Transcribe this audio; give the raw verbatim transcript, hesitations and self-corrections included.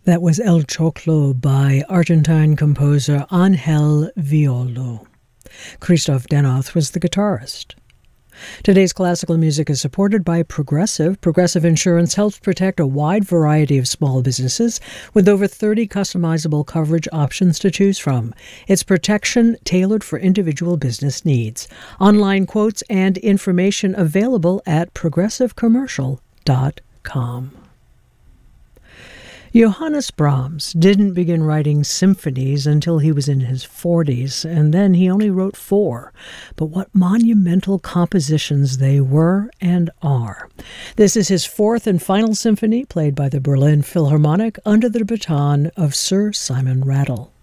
That was El Choclo by Argentine composer Ángel Violo. Christoph Denoth was the guitarist. Today's classical music is supported by Progressive. Progressive Insurance helps protect a wide variety of small businesses with over thirty customizable coverage options to choose from. It's protection tailored for individual business needs. Online quotes and information available at progressive commercial dot com. Johannes Brahms didn't begin writing symphonies until he was in his forties, and then he only wrote four. But what monumental compositions they were and are. This is his fourth and final symphony, played by the Berlin Philharmonic under the baton of Sir Simon Rattle.